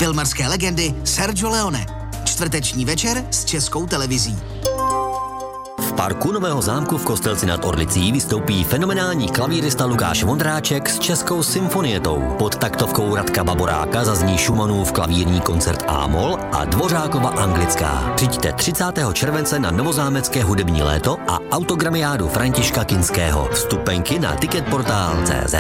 filmarské legendy Sergio Leone. Čtvrteční večer s Českou televizí. V parku Nového zámku v Kostelci nad Orlicí vystoupí fenomenální klavírista Lukáš Vondráček s Českou symfonietou. Pod taktovkou Radka Baboráka zazní Schumannův klavírní koncert A-moll a Dvořákova anglická. Přijďte 30. července na Novozámecké hudební léto a autogramiádu Františka Kinského. Vstupenky na ticketportal.cz.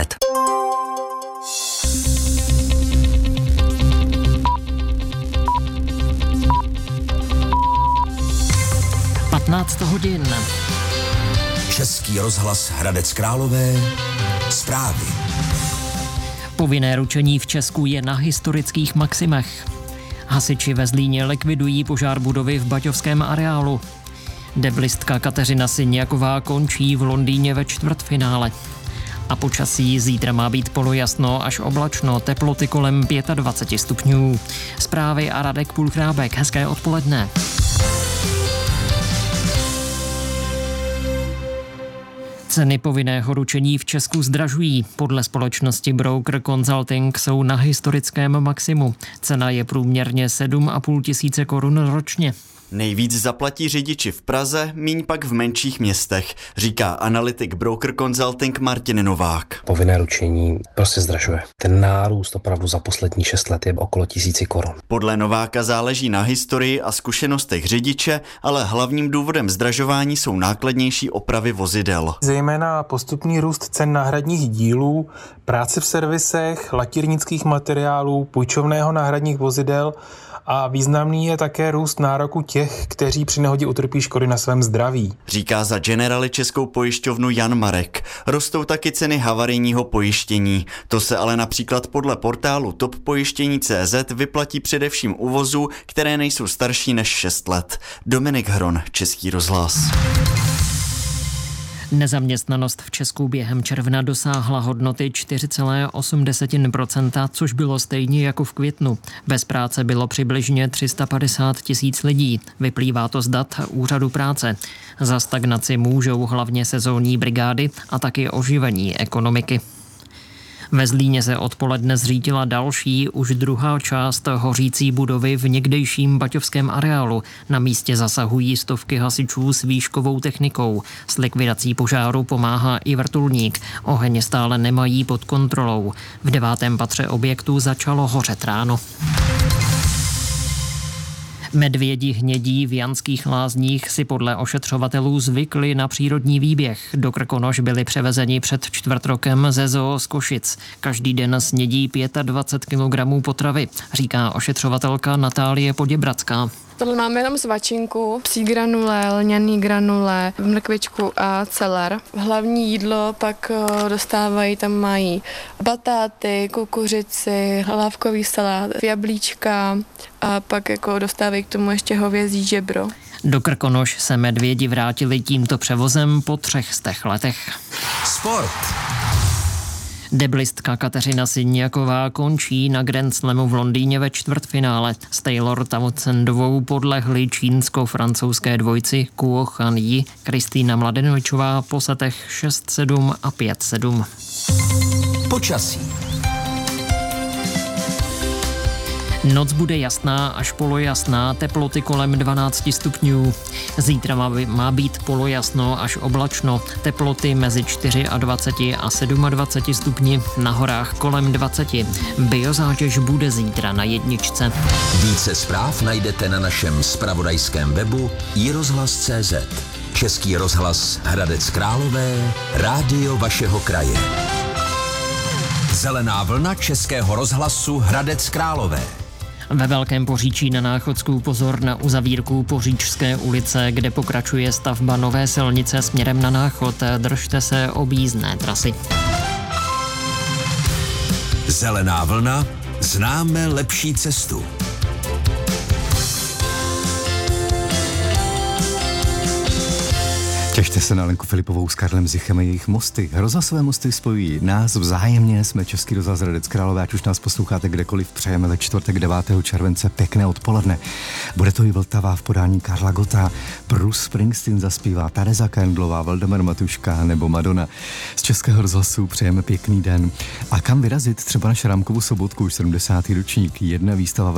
15 hodin. Český rozhlas Hradec Králové. Zprávy. Povinné ručení v Česku je na historických maximech. Hasiči ve Zlíně likvidují požár budovy v baťovském areálu. Deblistka Kateřina Syniaková končí v Londýně ve čtvrtfinále. A počasí zítra má být polojasno až oblačno, teploty kolem 25 stupňů. Zprávy a Radek Půlchrábek. Hezké odpoledne. Ceny povinného ručení v Česku zdražují. Podle společnosti Broker Consulting jsou na historickém maximu. Cena je průměrně 7,5 tisíce korun ročně. Nejvíc zaplatí řidiči v Praze, míň pak v menších městech, říká analytik Broker Consulting Martin Novák. Povinné ručení prostě zdražuje. Ten nárůst opravdu za poslední 6 let je okolo 1000 korun. Podle Nováka záleží na historii a zkušenostech řidiče, ale hlavním důvodem zdražování jsou nákladnější opravy vozidel. Zejména postupný růst cen náhradních dílů, práce v servisech, lakírnických materiálů, půjčovného náhradních vozidel a významný je také růst nároku těch, kteří při nehodě utrpí škody na svém zdraví. Říká za Generali Českou pojišťovnu Jan Marek. Rostou taky ceny havarijního pojištění. To se ale například podle portálu toppojištění.cz vyplatí především u vozů, které nejsou starší než 6 let. Dominik Hron, Český rozhlas. Nezaměstnanost v Česku během června dosáhla hodnoty 4,8%, což bylo stejně jako v květnu. Bez práce bylo přibližně 350 000 lidí. Vyplývá to z dat Úřadu práce. Za stagnaci můžou hlavně sezónní brigády a taky oživení ekonomiky. Ve Zlíně se odpoledne zřítila další, už druhá část hořící budovy v někdejším baťovském areálu. Na místě zasahují stovky hasičů s výškovou technikou. S likvidací požáru pomáhá i vrtulník. Oheň stále nemají pod kontrolou. V 9. patře objektu začalo hořet ráno. Medvědi hnědí v Janských Lázních si podle ošetřovatelů zvykli na přírodní výběh. Do Krkonoš byli převezeni před 4 rokem ze zoo z Košic. Každý den snědí 25 kg potravy, říká ošetřovatelka Natálie Poděbradská. Tohle máme jenom svačinku, psí granule, lňaný granule, mrkvičku a celer. Hlavní jídlo pak dostávají, tam mají batáty, kukuřici, hlávkový salát, jablíčka a pak jako dostávají k tomu ještě hovězí žebro. Do Krkonoš se medvědi vrátili tímto převozem po 300 letech. Sport. Deblistka Kateřina Syniaková končí na Grand Slamu v Londýně ve čtvrtfinále. S Taylor Townsendovou podlehli čínsko-francouzské dvojci Kuo Han Yi, Kristýna Mladenovičová po setech 6-7 a 5-7. Počasí. Noc bude jasná až polojasná, teploty kolem 12 stupňů. Zítra má být polojasno až oblačno, teploty mezi 24 a 27 stupni, na horách kolem 20. Biozátěž bude zítra na 1. Více zpráv najdete na našem zpravodajském webu iRozhlas.cz. Český rozhlas Hradec Králové, rádio vašeho kraje. Zelená vlna Českého rozhlasu Hradec Králové. Ve Velkém Poříčí na Náchodsku pozor na uzavírku Poříčské ulice, kde pokračuje stavba nové silnice směrem na Náchod. Držte se objízdné trasy. Zelená vlna, známe lepší cestu. Těšte se na Lenku Filipovou s Karlem Zichem a jejich mosty. Rozhlasové mosty spojují nás vzájemně, jsme Český rozhlas Hradec Králové, ať už nás posloucháte kdekoliv, přejeme ve čtvrtek 9. července pěkné odpoledne. Bude to i Vltava v podání Karla Gotta, Bruce Springsteen zaspívá, Tereza Kendlová, Valdemar Matuška nebo Madonna. Z Českého rozhlasu přejeme pěkný den. A kam vyrazit? Třeba na Šrámkovu sobotku, už 70. ročník, jedna výstava